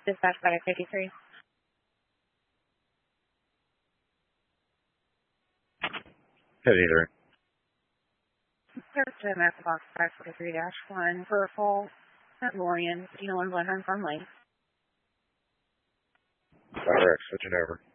Dispatch by 53. Heavy either. Clear to Master Box 543-1 for a full at Lorian, 1 Glenham from Lake. Direct, switching over.